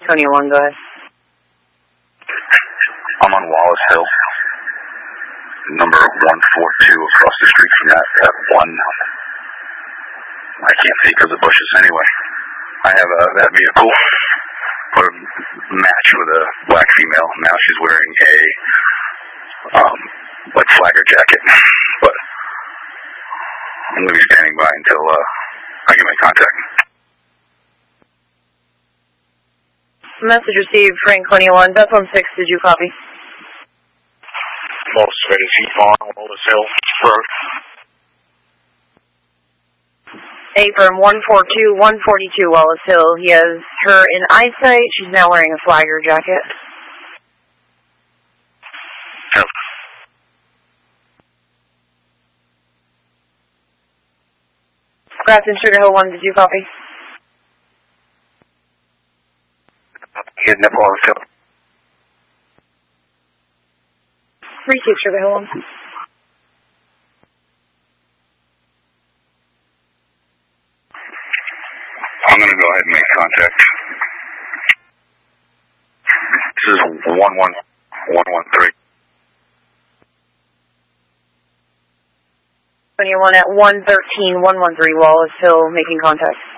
Franconia 1, go ahead. I'm on Wallace Hill, number 142 across the street from that one. I can't see because of bushes anyway. I have that vehicle for a match with a black female. Now she's wearing a like flagger jacket, but I'm going to be standing by until I can make contact. Message received, Franconia 1, Beth 16, did you copy? Most ready to farm, Wallace Hill, Road. Affirm 142, 142 Wallace Hill. He has her in eyesight. She's now wearing a flagger jacket. Yep. Grafton Sugar Hill 1, did you copy? Hitting up Wallace Hill. Receive Sugar Hill 1. I'm going to go ahead and make contact. This is 11113. 21 at 113, 113 Wallace Hill, making contact.